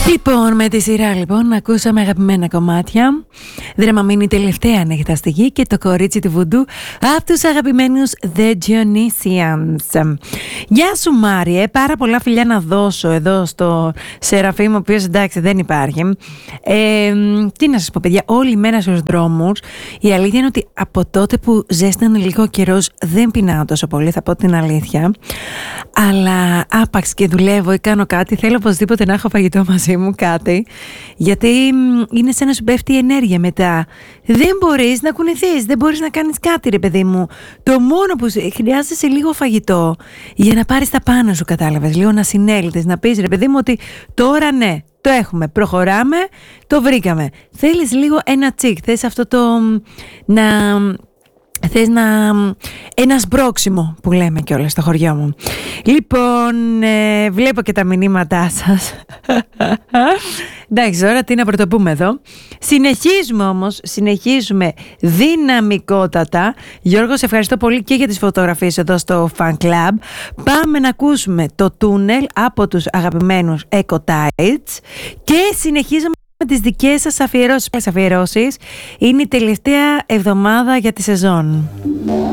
Λοιπόν, με τη σειρά λοιπόν ακούσαμε αγαπημένα κομμάτια. Δραμαμίνη τελευταία ανέχτα στη γη και το κορίτσι του βουντού από τους αγαπημένους The Dionysians. Γεια σου Μάριε, πάρα πολλά φιλιά να δώσω εδώ στο Σεραφείμ, ο οποίος εντάξει δεν υπάρχει. Τι να σας πω παιδιά, όλη η μέρα στους δρόμους. Η αλήθεια είναι ότι από τότε που ζέστανε λίγο καιρός δεν πεινάω τόσο πολύ, θα πω την αλήθεια. Αλλά άπαξ και δουλεύω ή κάνω κάτι, θέλω οπωσδήποτε να έχω φαγητό μαζί μου, κάτι, γιατί είναι σαν να σου πέφτει η ενέργεια μετά. Δεν μπορείς να κουνηθείς, δεν μπορείς να κάνεις κάτι ρε παιδί μου. Το μόνο που χρειάζεσαι λίγο φαγητό για να πάρεις τα πάνω σου, κατάλαβες, λίγο να συνέλθεις, να πεις ρε παιδί μου ότι τώρα ναι, το έχουμε, προχωράμε, το βρήκαμε. Θέλεις λίγο ένα τσικ, θες αυτό το θες ένα σμπρόξιμο που λέμε κιόλας στο χωριό μου. Λοιπόν, βλέπω και τα μηνύματά σας. Εντάξει, τώρα τι να πρωτοπούμε εδώ. Συνεχίζουμε δυναμικότατα. Γιώργο, σε ευχαριστώ πολύ και για τις φωτογραφίες εδώ στο Fan Club. Πάμε να ακούσουμε το τούνελ από τους αγαπημένους Echo Tides και συνεχίζουμε με τις δικές σας αφιερώσεις. Είναι η τελευταία εβδομάδα για τη σεζόν.